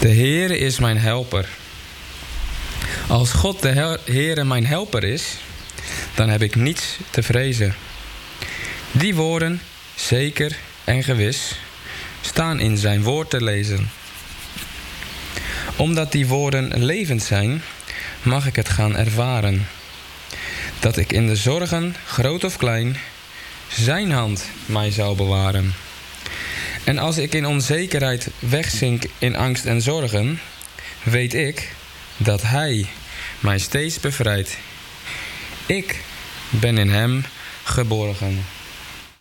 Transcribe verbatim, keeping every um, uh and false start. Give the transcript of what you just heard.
De Heere is mijn helper. Als God de Heere mijn helper is, dan heb ik niets te vrezen. Die woorden, zeker en gewis, staan in zijn woord te lezen. Omdat die woorden levend zijn, mag ik het gaan ervaren. Dat ik in de zorgen, groot of klein, zijn hand mij zou bewaren. En als ik in onzekerheid wegzink in angst en zorgen, weet ik dat hij mij steeds bevrijdt. Ik ben in hem geborgen.